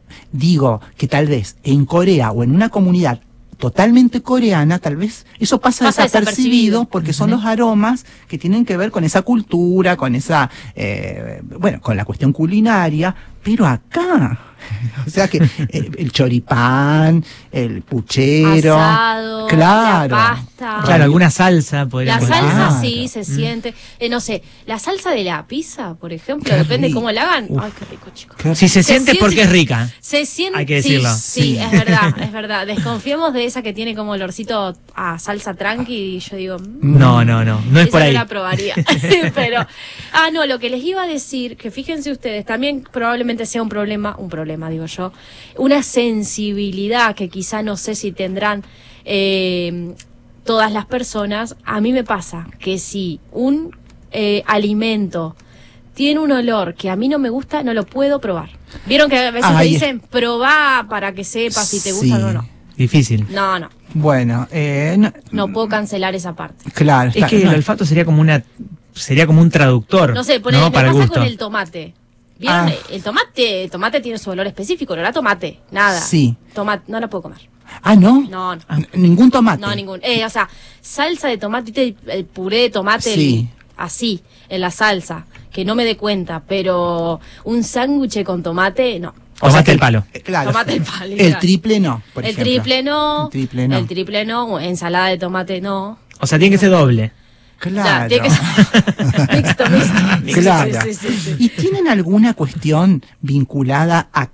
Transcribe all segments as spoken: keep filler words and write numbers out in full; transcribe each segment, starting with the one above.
digo que tal vez en Corea o en una comunidad totalmente coreana, tal vez eso pasa, pasa desapercibido, desapercibido porque uh-huh. son los aromas que tienen que ver con esa cultura, con esa, eh, bueno, con la cuestión culinaria, pero acá, o sea que el, el choripán, el puchero, asado, claro, la pasta, claro, alguna salsa podríamos la salsa claro. sí se mm. siente, eh, no sé, la salsa de la pizza, por ejemplo, qué depende rico. Cómo la hagan. Uf. Ay, qué rico, chicos. Si se, se siente siente porque es rica. Se siente, hay que decirlo. Sí, sí, es verdad, es verdad. Desconfiemos de esa que tiene como olorcito a salsa tranqui y yo digo, mm, no, no, no, no es por ahí. No la probaría. Pero, ah, no, lo que les iba a decir, que fíjense ustedes, también probablemente sea un problema, un problema digo yo, una sensibilidad que quizá no sé si tendrán eh, todas las personas. A mí me pasa que si un eh, alimento tiene un olor que a mí no me gusta, no lo puedo probar. Vieron que a veces Ay, te dicen, probá para que sepas si te gusta sí. o no. Difícil. No, no. Bueno, eh, no, no puedo cancelar esa parte. Claro. Es que no. el olfato sería como una, sería como un traductor. No sé, ponele, ¿no? me Para pasa el gusto. con el tomate. ¿Vieron? Ah. El tomate, el tomate tiene su olor específico, olor a tomate, nada. Sí. Tomate, no la puedo comer. Ah, ¿no? No, no. N- ningún tomate. No, ningún. Eh, o sea, salsa de tomate, ¿viste? el puré de tomate, Sí. el- así, en la salsa, que no me dé cuenta, pero un sándwich con tomate, no. O sea, que el palo. Eh, claro. Tomate el palo. El claro. triple no, por el ejemplo. triple no. El triple no. El triple no. Ensalada de tomate no. O sea, tiene que ser doble. Claro. Tiene que ser mixto, mixto. Claro. Sí, sí, sí, sí. ¿Y tienen alguna cuestión vinculada a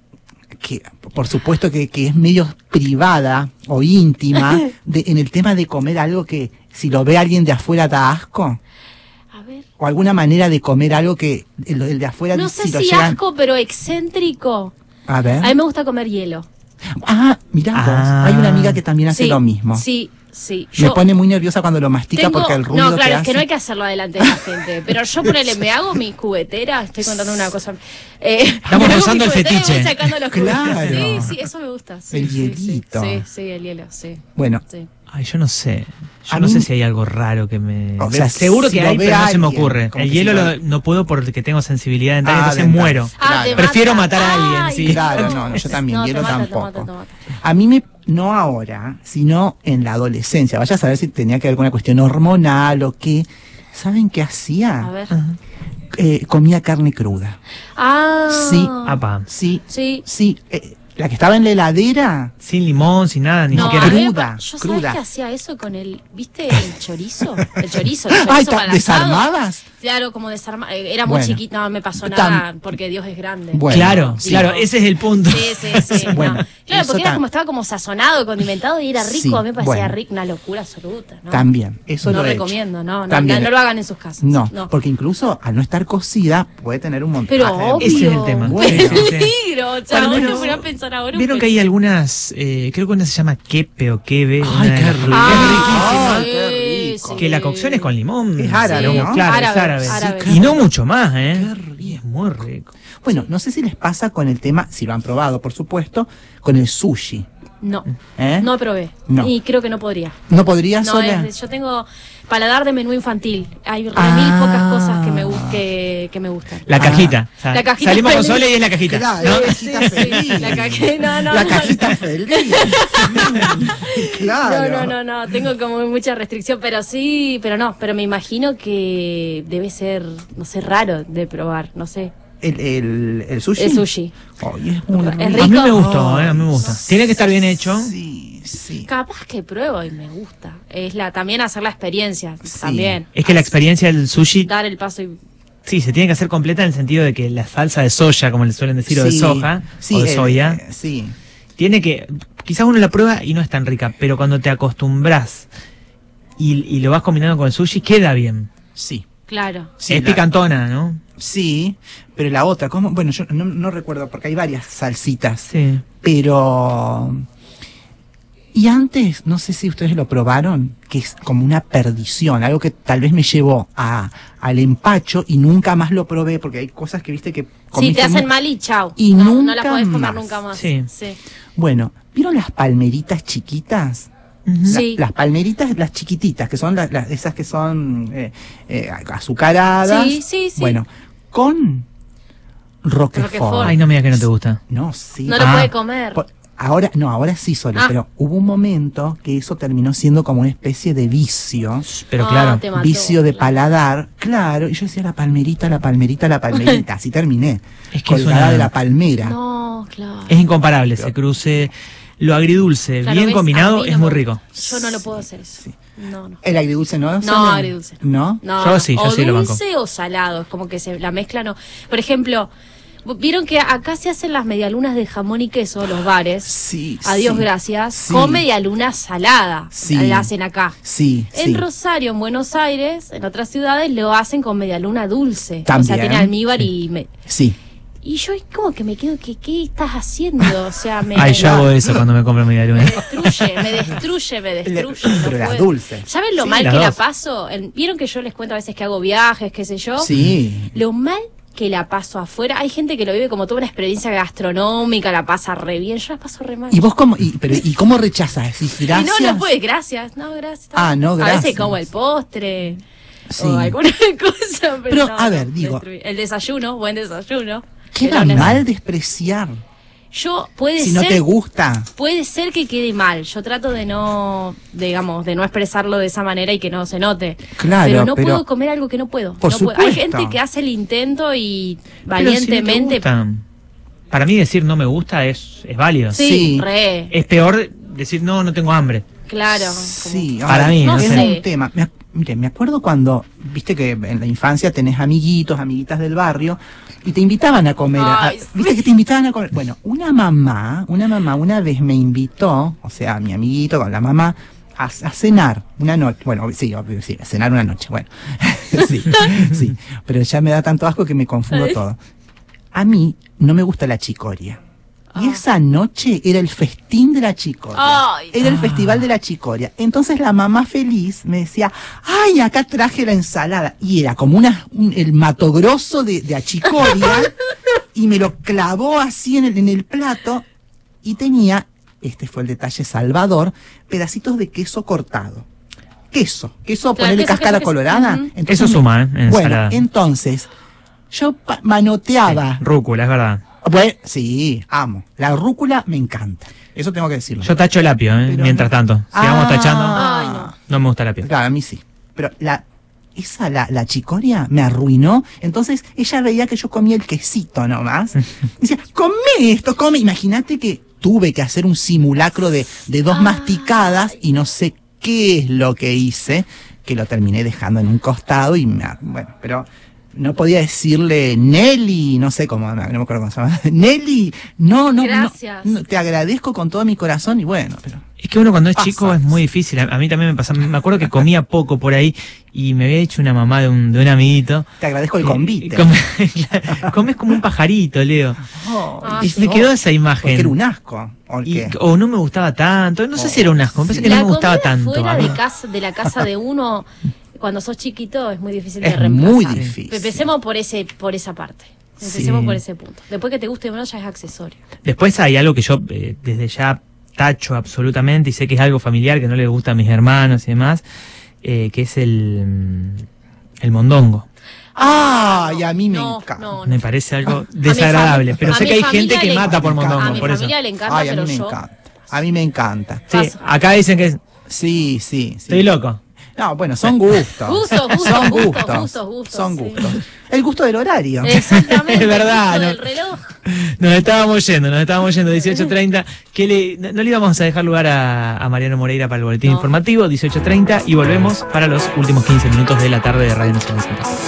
que, por supuesto que, que es medio privada o íntima, de, en el tema de comer algo que si lo ve alguien de afuera da asco? A ver. ¿O alguna manera de comer algo que el, el de afuera No sé si lo si llegan... asco, pero excéntrico. A ver. A mí me gusta comer hielo. Ah, mirá vos, Ah. hay una amiga que también hace Sí, lo mismo. Sí, sí. Me Yo pone muy nerviosa cuando lo mastica tengo- porque el ruido No, claro, que es que hace... no hay que hacerlo delante de la gente. Pero yo, ponele, me hago mi cubetera. Estoy contando una cosa. Eh, Estamos me hago rozando mi el cubetera y fetiche. voy sacando los Claro. cubetes. Sí, sí, eso me gusta. Sí, El sí, sí. hielito. Sí, sí, el hielo, sí. Bueno, sí. Ay, yo no sé. Yo A no mí- sé si hay algo raro que me... O sea, seguro si que lo hay, ve pero no se me alguien, ocurre. como El que hielo si lo- lo- no puedo porque tengo sensibilidad dental, Ah, entonces dental. muero. Ah, te Prefiero mata. matar a alguien, Ay, sí. claro, no, no, yo también, No, hielo te mata, te tampoco. mata, te mata. A mí me, no ahora, sino en la adolescencia, vaya a saber si tenía que ver con una cuestión hormonal o qué. ¿Saben qué hacía? A ver. Eh, comía carne cruda. Ah. Sí. Apa. Sí, Sí. sí. Eh, la que estaba en la heladera. Sin limón, sin nada, ni No, siquiera. a mí me Cruda, pa- yo cruda. sabés que hacía eso con el, ¿viste el chorizo? El chorizo, el chorizo Ay, para ta- el asado. ¿desarmabas? Claro, como desarmar. Era muy Bueno. chiquito, no me pasó Tam- nada porque Dios es grande. Bueno, Claro, Sí. claro, ese es el punto. Sí, sí, sí. Bueno, no. Claro, eso porque era tam- como estaba como sazonado, condimentado y era rico. Sí, a mí me parecía bueno. rico, una locura absoluta. ¿no? También, eso no lo he hecho. recomiendo, no, no, También. no, no lo hagan en sus casas. No, no. porque incluso al no estar cocida puede tener un montón Pero de... obvio. Ese es el tema. Bueno. Sí, sí, sí. Peligro, chaval, Bueno, no me voy a pensar ahora. un Vieron que hay algunas, eh, creo que una se llama quepe o quebe. Ay, una de qué las- rico. Ah, Ay, sí, qué rico. sí. Que la cocción es con limón. Es árabe, Sí, ¿no? Claro, Árabe, es árabe. árabe. Y no mucho más, ¿eh? Qué rico. Y es muy rico. Bueno, no sé si les pasa con el tema, si lo han probado, por supuesto, con el sushi. No, ¿Eh? no probé. No. Y creo que no podría. ¿No podría No, sola? es- yo tengo paladar de menú infantil. Hay re Ah. mil pocas cosas que me, gus- que, que me gustan. La Ah. cajita. O sea, La cajita salimos con feliz. Sole y es la cajita. Claro, ¿no? la cajita Sí, sí, feliz. la caja- no, no, La no. cajita feliz. Claro. No, no, no, no, tengo como mucha restricción, pero sí, pero no, pero me imagino que debe ser, no sé, raro de probar, no sé. El, el, el sushi. El sushi. Ay, es muy Es rico. rico. A mí me gustó, ¿eh? A mí me gusta. No Tiene que estar bien hecho. Sí, sí. Capaz que pruebo y me gusta. Es la también hacer la experiencia, Sí. también. Es que la experiencia del sushi, Dar el paso y sí, se tiene que hacer completa en el sentido de que la salsa de soya, como le suelen decir, o de Sí, soja, sí, o de el- soya, eh, sí. tiene que, quizás uno la prueba y no es tan rica, pero cuando te acostumbras y, y lo vas combinando con el sushi, queda bien. Sí. claro. Sí, es la- picantona, ¿no? Sí, pero la otra, ¿cómo? Bueno, yo no, no recuerdo porque hay varias salsitas, Sí. pero... Y antes, no sé si ustedes lo probaron, que es como una perdición, algo que tal vez me llevó a, al empacho y nunca más lo probé, porque hay cosas que viste que... Sí, comiste te hacen mu- mal y chau. Y no, nunca no la podés comer más. nunca más. Sí. Sí. Bueno, ¿vieron las palmeritas chiquitas? Ujú. La- Sí. las palmeritas, las chiquititas, que son las, las- esas que son eh, eh, azucaradas. Sí, sí, sí. Bueno, con Roquefort. Roquefort. Ay, no me digas que no te gusta. No, sí. No lo Ah. puede comer. Por- ahora, no, ahora sí solo, Ah. pero hubo un momento que eso terminó siendo como una especie de vicio. Pero Ah, claro. te mató, Vicio de claro. paladar, claro, y yo decía la palmerita, la palmerita, la palmerita, así terminé, Es que es colgada una- de la palmera. No, claro. Es incomparable ese cruce. Lo agridulce, Claro, bien ¿ves? combinado, A mí no es me muy gusta. rico. Yo no lo puedo hacer eso. Sí. No, no. El agridulce no. No, Sonia? agridulce. ¿No? No, Yo no. sí, yo o sí lo banco. dulce o salado, es como que se, la mezcla no. Por ejemplo, vieron que acá se hacen las medialunas de jamón y queso, los bares. Sí. Adiós, sí, gracias. sí. Con medialuna salada. Sí. La hacen acá. Sí, En sí. Rosario, en Buenos Aires, en otras ciudades, lo hacen con medialuna dulce. O sea, También. tiene almíbar y... me- Sí. y yo es como que me quedo, que, ¿qué estás haciendo? O sea, me... Ay, yo hago eso cuando me compro media luna. Me destruye, me destruye, me destruye. no Pero la puedo. dulce. ¿Saben lo Sí, mal las que la dos. paso? En- Vieron que yo les cuento a veces que hago viajes, qué sé yo. Sí. Lo mal que la paso afuera. Hay gente que lo vive como toda una experiencia gastronómica, la pasa re bien. Yo la paso re mal. ¿Y vos cómo, y, pero, ¿y cómo rechazas? ¿Decís Y gracias? no, no puede, gracias. No, gracias. Ah, no, A gracias. veces como el postre. Sí. O alguna cosa. Pero, Pero, no, a no, ver, digo- destruí. El desayuno, buen desayuno. Queda Era una- mal despreciar. Yo, puede Si ser. no te gusta. Puede ser que quede mal. Yo trato de no, digamos, de no expresarlo de esa manera y que no se note. Claro, pero no pero- puedo comer algo que no puedo. Por No puedo. Hay supuesto. gente que hace el intento y Pero si no te valientemente. gustan, para mí decir no me gusta es, es válido. sí, Sí. re. Es peor decir no, no tengo hambre. Claro. Sí, como- Para ahora, mí, no es sé. un tema. Me, ac- mire, me acuerdo cuando, viste que en la infancia tenés amiguitos, amiguitas del barrio, y te invitaban a comer. a- Ay, viste que te invitaban a comer. Bueno, una mamá, una mamá una vez me invitó, o sea, mi amiguito con la mamá, a, a cenar una noche. Bueno, sí, obvio, sí, a cenar una noche, bueno. sí, sí. Pero ya me da tanto asco que me confundo Ay. todo. A mí no me gusta la chicoria. Y Ah. esa noche era el festín de la chicoria. Ay. Era el festival de la chicoria. Entonces la mamá feliz me decía, ay, acá traje la ensalada. Y era como una, un- el mato grosso de, de achicoria. Y me lo clavó así en el, en el plato. Y tenía, este fue el detalle salvador, pedacitos de queso cortado. Queso, queso, Claro, ponerle queso, cáscara queso, queso. colorada. Ujú. Entonces Eso me- suma, ¿eh? En Bueno, ensalada. entonces, yo pa- manoteaba. Sí, rúcula, es verdad. Bueno, sí, amo. La rúcula me encanta. Eso tengo que decirlo. Yo tacho el apio, ¿eh? Pero mientras no- tanto. Sigamos Ah. tachando. Ay, no. No me gusta el apio. Claro, a mí sí. Pero la esa la, la chicoria me arruinó. Entonces ella veía que yo comía el quesito nomás. Decía, come esto, come. Imagínate que tuve que hacer un simulacro de, de dos Ay. masticadas y no sé qué es lo que hice, que lo terminé dejando en un costado y me, bueno, pero no podía decirle Nelly, no sé cómo, no, no me acuerdo cómo se llama. Nelly, no, no, no, Gracias. no, te agradezco con todo mi corazón y bueno, pero Es que uno cuando es Pasa. chico es muy difícil. A, a mí también me pasa. Me acuerdo que comía poco por ahí y me había dicho una mamá de un, de un amiguito. te agradezco el eh, convite. come- claro, comes como un pajarito, Leo. Oh, Ah, y sí. me quedó esa porque imagen. era un asco. ¿O Y- qué? o no me gustaba tanto. No sé si era un asco. Me parece que La no me gustaba comida tanto. fuera a mí. de casa, de la casa de uno, cuando sos chiquito, es muy difícil de Es reemplazar. muy difícil. Empecemos por ese, por esa parte. Empecemos Sí. por ese punto. Después que te guste o no, ya es accesorio. Después hay algo que yo eh, desde ya tacho absolutamente y sé que es algo familiar que no le gusta a mis hermanos y demás, eh, que es el, mm, el mondongo. Ah, y a mí me No, encanta. no, Me parece algo desagradable, fami- pero a sé mi que hay familia gente que le- mata por a mi mondongo, A mi por eso. familia le encanta, Ay, a pero mí me yo... encanta. A mí me encanta. Sí, Paso. acá dicen que Sí, sí, sí. estoy loco. No, bueno, son gustos. Gustos, gustos, son gustos, gustos. gustos, gustos, Son sí. gustos. El gusto del horario. Exactamente. Es verdad, el ¿no? gusto del reloj. Nos estábamos yendo, nos estábamos yendo dieciocho treinta. Que le, no, no le íbamos a dejar lugar a, a Mariano Moreira para el boletín No. informativo, dieciocho treinta, y volvemos para los últimos quince minutos de la tarde de Radio Nacional Santa Fe.